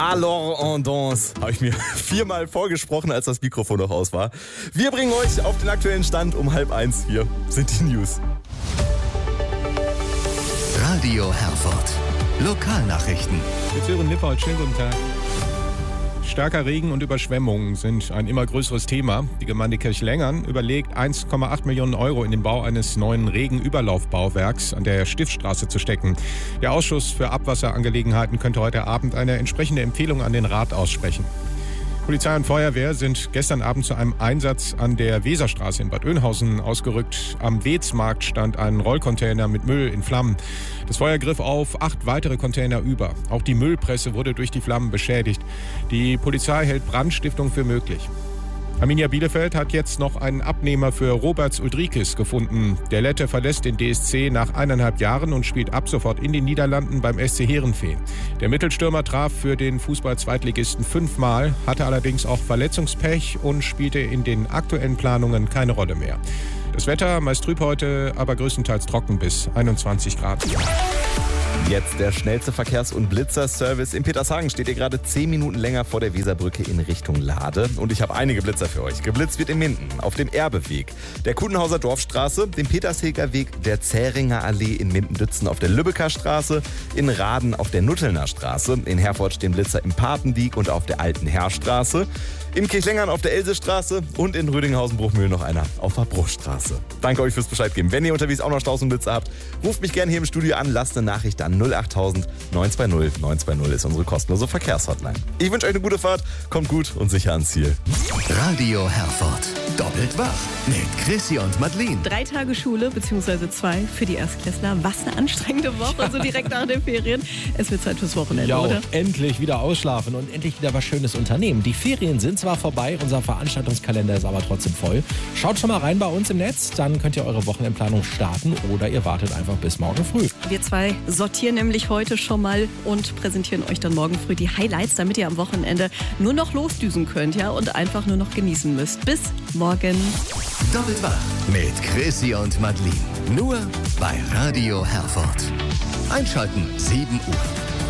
Alors en danse, habe ich mir 4-mal vorgesprochen, als das Mikrofon noch aus war. Wir bringen euch auf den aktuellen Stand um 12:30. Hier sind die News. Radio Herford. Lokalnachrichten. Mit Sören Lippold, schönen guten Tag. Starker Regen und Überschwemmungen sind ein immer größeres Thema. Die Gemeinde Kirchlengern überlegt, 1,8 Millionen Euro in den Bau eines neuen Regenüberlaufbauwerks an der Stiftstraße zu stecken. Der Ausschuss für Abwasserangelegenheiten könnte heute Abend eine entsprechende Empfehlung an den Rat aussprechen. Polizei und Feuerwehr sind gestern Abend zu einem Einsatz an der Weserstraße in Bad Oeynhausen ausgerückt. Am Weedsmarkt stand ein Rollcontainer mit Müll in Flammen. Das Feuer griff auf 8 weitere Container über. Auch die Müllpresse wurde durch die Flammen beschädigt. Die Polizei hält Brandstiftung für möglich. Arminia Bielefeld hat jetzt noch einen Abnehmer für Roberts Uldrikis gefunden. Der Lette verlässt den DSC nach 1,5 Jahren und spielt ab sofort in den Niederlanden beim SC Heerenveen. Der Mittelstürmer traf für den Fußball-Zweitligisten 5-mal, hatte allerdings auch Verletzungspech und spielte in den aktuellen Planungen keine Rolle mehr. Das Wetter meist trüb heute, aber größtenteils trocken bis 21 Grad. Jetzt der schnellste Verkehrs- und Blitzerservice. In Petershagen steht ihr gerade 10 Minuten länger vor der Weserbrücke in Richtung Lade. Und ich habe einige Blitzer für euch. Geblitzt wird in Minden, auf dem Erbeweg, der Kudenhauser Dorfstraße, dem Petersheger Weg, der Zähringer Allee in Minden-Dützen auf der Lübecker Straße, in Raden auf der Nuttelner Straße, in Herford stehen Blitzer im Papendiek und auf der Alten Herrstraße, in Kirchlengern auf der Elsestraße und in Rödinghausen-Bruchmühl noch einer auf der Bruchstraße. Danke euch fürs Bescheid geben. Wenn ihr unterwegs auch noch Staus und Blitzer habt, ruft mich gerne hier im Studio an, lasst eine Nachricht an 08000 920 920 ist unsere kostenlose Verkehrshotline. Ich wünsche euch eine gute Fahrt, kommt gut und sicher ans Ziel. Radio Herford. Doppelt wach mit Chrissy und Madeline. 3 Tage Schule, beziehungsweise 2 für die Erstklässler. Was eine anstrengende Woche, so direkt nach den Ferien. Es wird Zeit fürs Wochenende, Ja, oder? und endlich wieder ausschlafen und endlich wieder was Schönes unternehmen. Die Ferien sind zwar vorbei, unser Veranstaltungskalender ist aber trotzdem voll. Schaut schon mal rein bei uns im Netz, dann könnt ihr eure Wochenendplanung starten oder ihr wartet einfach bis morgen früh. Wir 2 sortieren nämlich heute schon mal und präsentieren euch dann morgen früh die Highlights, damit ihr am Wochenende nur noch losdüsen könnt, ja, und einfach nur noch genießen müsst. Bis morgen. Doppelt wach mit Chrissy und Madeline. Nur bei Radio Herford. Einschalten 7 Uhr.